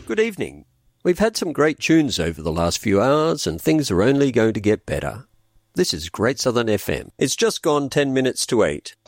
Good evening. We've had some great tunes over the last few hours and things are only going to get better. This is Great Southern FM. It's just gone 10 minutes to 8.